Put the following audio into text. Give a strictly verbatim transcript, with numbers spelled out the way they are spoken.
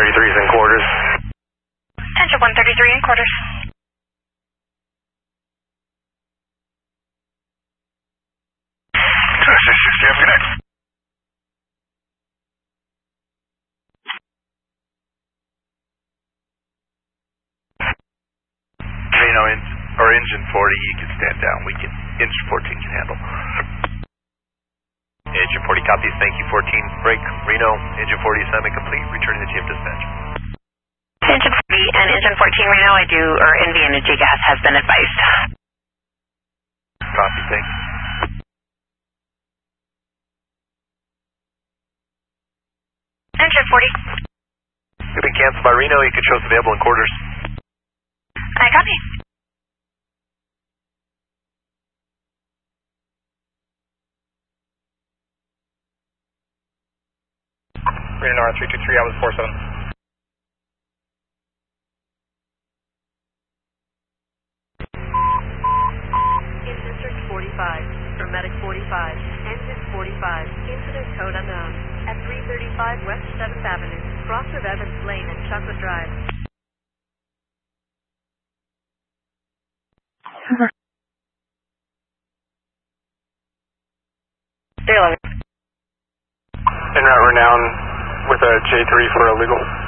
thirty-three is in quarters. Attention one thirty-three in quarters. six sixty, have a good night. Reno, in, or engine forty, you can stand down. We can, engine fourteen can handle. Engine forty copies, thank you. fourteen, break. Reno, engine forty assignment complete. Returning to G M dispatch. Engine forty and engine fourteen Reno, I do, or N V Energy Gas has been advised. Copy, thank you. Engine forty. You've been canceled by Reno. You can show us available in quarters. I copy. Reno R three two three, I was four seven. In District forty-five, from Medic forty-five, Engine forty-five, incident code unknown, at three thirty-five West seventh Avenue, cross of Evans Lane and Chocolate Drive. En route Renown with a J three for illegal.